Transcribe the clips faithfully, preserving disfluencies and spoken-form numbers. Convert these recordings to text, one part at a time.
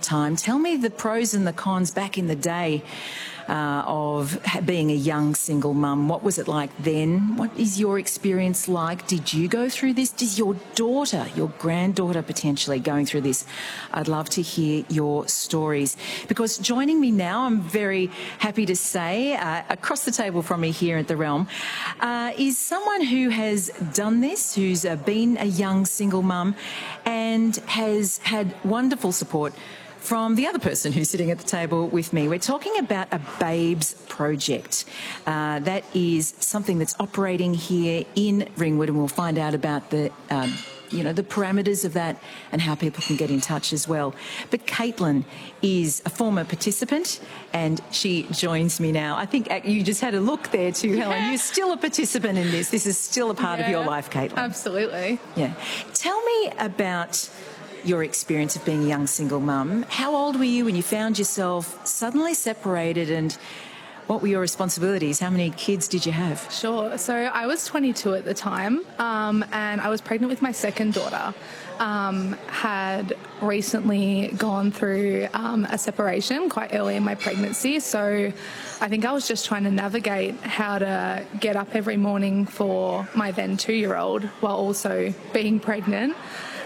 time. Tell me the pros and the cons back in the day uh, of being a young single mum. What was it like then? What is your experience like? Did you go through this? Is your daughter, your granddaughter potentially going through this? I'd love to hear your stories. Because joining me now, I'm very happy to say, uh, across the table from me here at The Realm, uh, is someone who has done this, who's uh, been a young single mum and has had wonderful support from the other person who's sitting at the table with me. We're talking about a Babes project. Uh, that is something that's operating here in Ringwood, and we'll find out about the, um, you know, the parameters of that and how people can get in touch as well. But Caitlin is a former participant and she joins me now. I think you just had a look there too, yeah. Helen. You're still a participant in this. This is still a part yeah, of your life, Caitlin. Absolutely. Yeah. Tell me about your experience of being a young single mum. How old were you when you found yourself suddenly separated, and what were your responsibilities? How many kids did you have? Sure. So I was twenty-two at the time, um, and I was pregnant with my second daughter. Um, had recently gone through um, a separation quite early in my pregnancy, so I think I was just trying to navigate how to get up every morning for my then two-year-old while also being pregnant.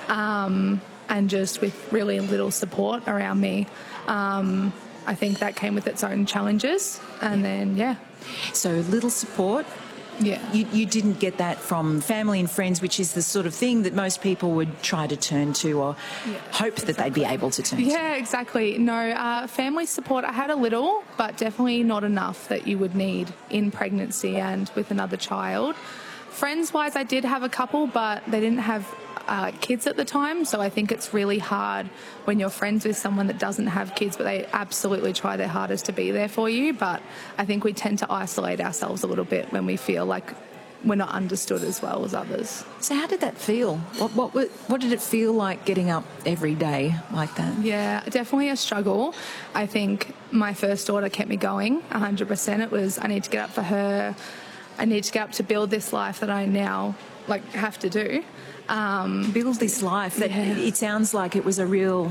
Um, and just with really little support around me. Um, I think that came with its own challenges. And then, yeah. So little support. Yeah. You, you didn't get that from family and friends, which is the sort of thing that most people would try to turn to or yeah, hope that exactly. they'd be able to turn yeah, to. Yeah, exactly. No, uh, family support, I had a little, but definitely not enough that you would need in pregnancy and with another child. Friends-wise, I did have a couple, but they didn't have Uh, kids at the time, so I think it's really hard when you're friends with someone that doesn't have kids, but they absolutely try their hardest to be there for you. But I think we tend to isolate ourselves a little bit when we feel like we're not understood as well as others. So how did that feel? What what what did it feel like getting up every day like that? Yeah, definitely a struggle. I think my first daughter kept me going one hundred percent. It was, I need to get up for her. I need to get up to build this life that I now like have to do. Um, build this life that yeah. It sounds like it was a real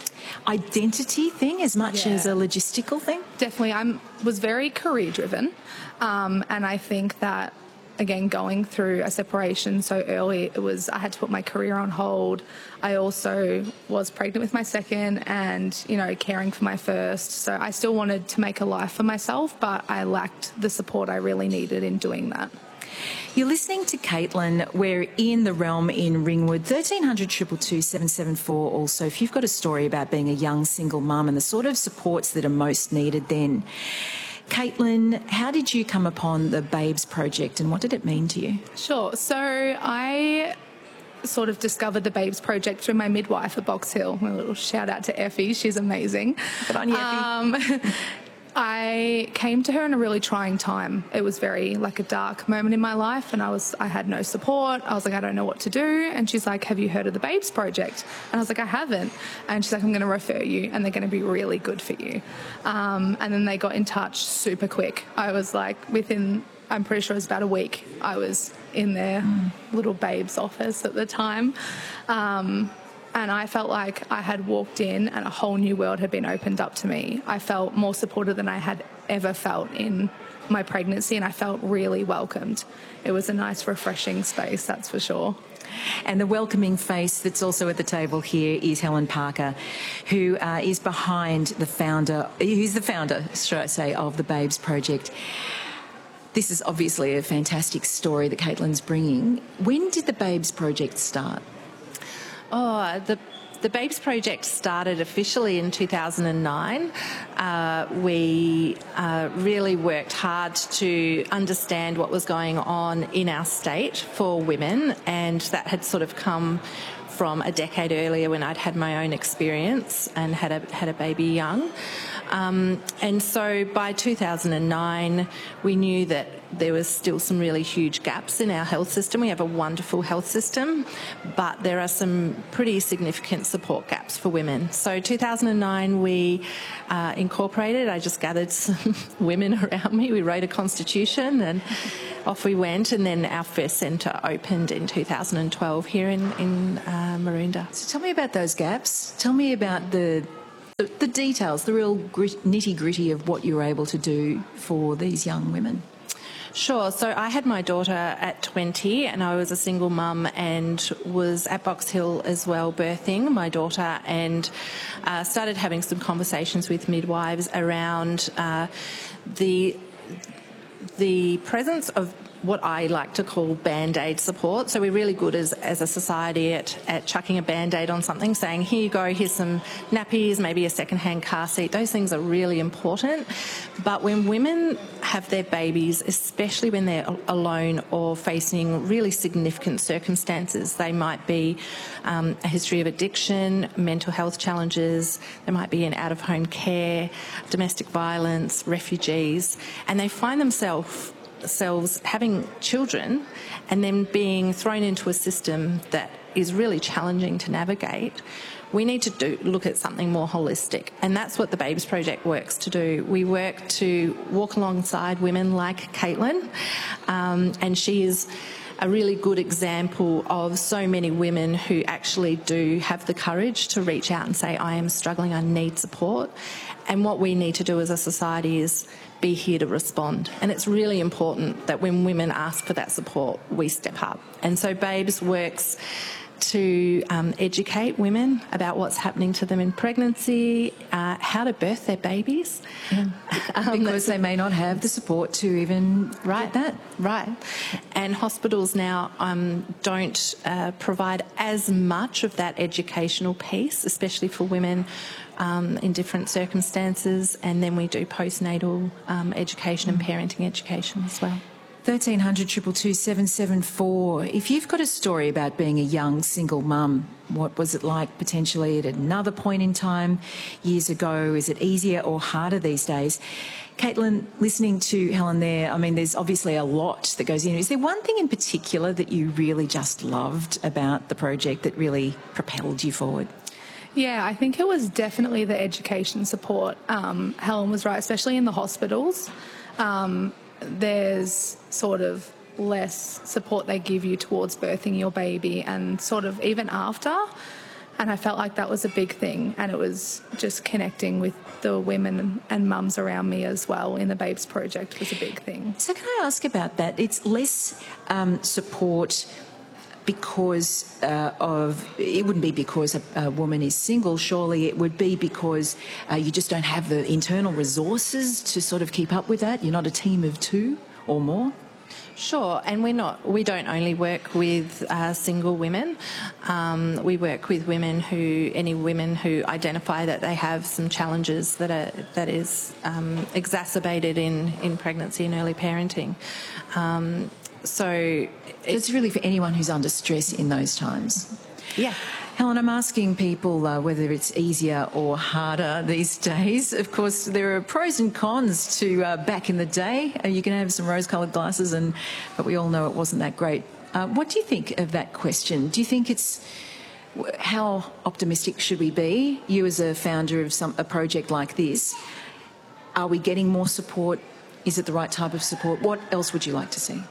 identity thing as much yeah. as a logistical thing. Definitely. I was very career driven, um, and I think that again, going through a separation so early, it was I had to put my career on hold. I also was pregnant with my second and, you know, caring for my first. So I still wanted to make a life for myself, but I lacked the support I really needed in doing that. You're listening to Caitlin. We're in The Realm in Ringwood. thirteen hundred, two two two, seven seven four also. If you've got a story about being a young single mum and the sort of supports that are most needed then. Caitlin, how did you come upon the Babes project and what did it mean to you? Sure. So I sort of discovered the Babes project through my midwife at Box Hill. A little shout out to Effie. She's amazing. Good on you, Effie. Um, I came to her in a really trying time. It was very like a dark moment in my life, and I was I had no support. I was like, I don't know what to do. And she's like, have you heard of the Babes project? And I was like, I haven't. And she's like, I'm going to refer you, and they're going to be really good for you. Um, and then they got in touch super quick. I was like, within, I'm pretty sure it was about a week, I was in their mm. little Babes office at the time. Um, And I felt like I had walked in and a whole new world had been opened up to me. I felt more supported than I had ever felt in my pregnancy, and I felt really welcomed. It was a nice, refreshing space, that's for sure. And the welcoming face that's also at the table here is Helen Parker, who uh, is behind the founder, who's the founder, should I say, of the Babes project. This is obviously a fantastic story that Caitlin's bringing. When did the Babes project start? Oh, the the Babes project started officially in two thousand nine. Uh, we uh, really worked hard to understand what was going on in our state for women, and that had sort of come from a decade earlier when I'd had my own experience and had a had a baby young. Um, and so by two thousand nine, we knew that there was still some really huge gaps in our health system. We have a wonderful health system, but there are some pretty significant support gaps for women. So two thousand nine, we uh, incorporated. I just gathered some women around me. We wrote a constitution and off we went. And then our first centre opened in two thousand twelve here in, in uh, Maroondah. So tell me about those gaps. Tell me about the the, the details, the real grit, nitty-gritty of what you were able to do for these young women. Sure. So I had my daughter at twenty and I was a single mum and was at Box Hill as well birthing my daughter, and uh, started having some conversations with midwives around uh, the the presence of what I like to call Band-Aid support. So we're really good as, as a society at, at chucking a Band-Aid on something, saying, here you go, here's some nappies, maybe a second-hand car seat. Those things are really important. But when women have their babies, especially when they're alone or facing really significant circumstances, they might be um, a history of addiction, mental health challenges, they might be in out-of-home care, domestic violence, refugees, and they find themselves themselves having children and then being thrown into a system that is really challenging to navigate. We need to do, look at something more holistic, and that's what the Babes Project works to do. We work to walk alongside women like Caitlin, um, and she is a really good example of so many women who actually do have the courage to reach out and say, I am struggling, I need support. And what we need to do as a society is be here to respond. And it's really important that when women ask for that support, we step up. And so Babes works to um, educate women about what's happening to them in pregnancy, uh, how to birth their babies. Yeah. Um, because they may not have the support to even right, get that. Right. And hospitals now um, don't uh, provide as much of that educational piece, especially for women um, in different circumstances. And then we do postnatal um, education and parenting education as well. thirteen hundred, two two two, seven seven four. If you've got a story about being a young single mum, what was it like potentially at another point in time years ago? Is it easier or harder these days? Caitlin, listening to Helen there, I mean, there's obviously a lot that goes in. Is there one thing in particular that you really just loved about the project that really propelled you forward? Yeah, I think it was definitely the education support. Um, Helen was right, especially in the hospitals. Um, there's sort of less support they give you towards birthing your baby and sort of even after. And I felt like that was a big thing, and it was just connecting with the women and mums around me as well in the Babes Project was a big thing. So can I ask about that? It's less um, support because uh, of, it wouldn't be because a, a woman is single, surely it would be because uh, you just don't have the internal resources to sort of keep up with that. You're not a team of two or more. Sure, and we're not. We don't only work with uh, single women. Um, we work with women who, any women who identify that they have some challenges that are that is um, exacerbated in in pregnancy and early parenting. Um, so it's really for anyone who's under stress in those times. Yeah. Helen, I'm asking people uh, whether it's easier or harder these days. Of course, there are pros and cons to uh, back in the day. Uh, you can have some rose-coloured glasses, and but we all know it wasn't that great. Uh, what do you think of that question? Do you think it's... How optimistic should we be? You as a founder of some, a project like this, are we getting more support? Is it the right type of support? What else would you like to see?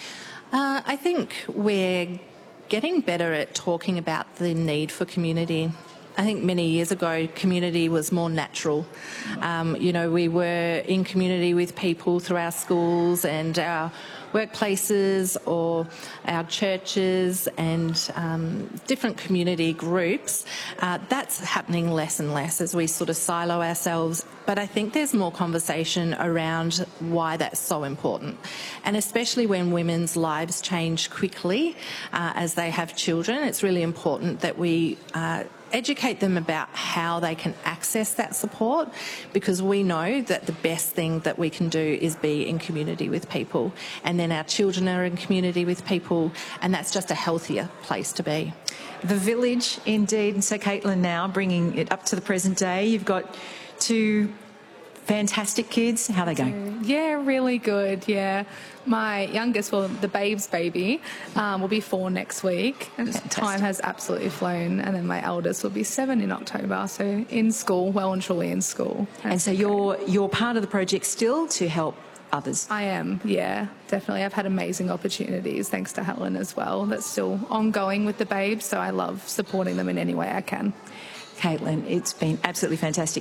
Uh, I think we're getting better at talking about the need for community. I think many years ago, community was more natural. Um, you know, we were in community with people through our schools and our workplaces or our churches and um, different community groups. Uh, that's happening less and less as we sort of silo ourselves. But I think there's more conversation around why that's so important. And especially when women's lives change quickly uh, as they have children, it's really important that we uh, educate them about how they can access that support, because we know that the best thing that we can do is be in community with people, and then our children are in community with people, and that's just a healthier place to be. The village, indeed. And so Caitlin, now bringing it up to the present day, you've got two fantastic kids. How are they going? Yeah, really good, yeah. My youngest, well, the Babes baby, um, will be four next week. And just time has absolutely flown. And then my eldest will be seven in October. So in school, well and truly in school. And, and so you're, you're part of the project still to help others? I am, yeah, definitely. I've had amazing opportunities, thanks to Helen as well. That's still ongoing with the Babes. So I love supporting them in any way I can. Caitlin, it's been absolutely fantastic.